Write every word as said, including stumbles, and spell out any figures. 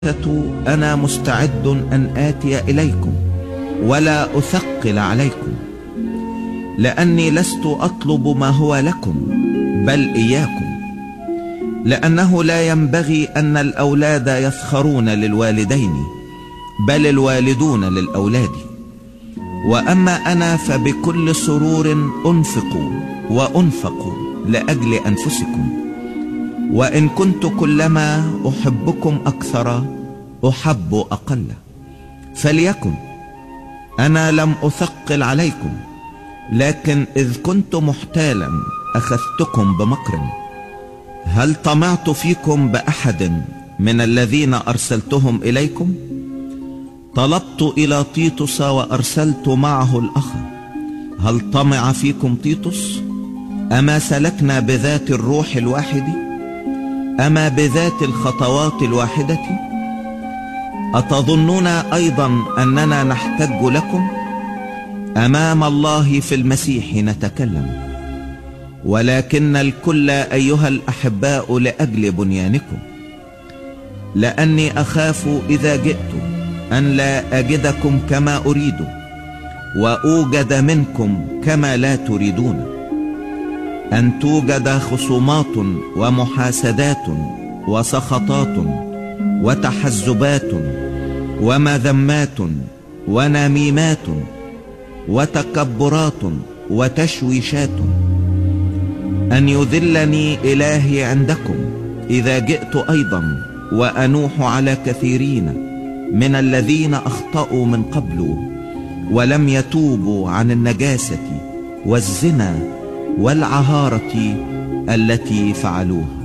أنا مستعد أن آتي إليكم ولا أثقل عليكم، لأني لست أطلب ما هو لكم بل إياكم، لأنه لا ينبغي أن الأولاد يفخرون للوالدين بل الوالدون للأولاد. وأما أنا فبكل سرور أنفق وأنفق لأجل أنفسكم، وإن كنت كلما أحبكم أكثر أحب أقل. فليكن أنا لم أثقل عليكم، لكن إذ كنت محتالا أخذتكم بمكر. هل طمعت فيكم بأحد من الذين أرسلتهم إليكم؟ طلبت إلى تيتوس وأرسلت معه الأخ. هل طمع فيكم تيتوس؟ أما سلكنا بذات الروح الواحد؟ أما بذات الخطوات الواحدة؟ أتظنون أيضا أننا نحتج لكم؟ أمام الله في المسيح نتكلم، ولكن الكل أيها الأحباء لأجل بنيانكم، لأني أخاف إذا جئت أن لا أجدكم كما أريد وأوجد منكم كما لا تريدون، أن توجد خصومات ومحاسدات وسخطات وتحزبات ومذمات ونميمات وتكبرات وتشويشات، أن يذلني إلهي عندكم إذا جئت أيضا وأنوح على كثيرين من الذين أخطأوا من قبل ولم يتوبوا عن النجاسة والزنا والعهارة التي فعلوها.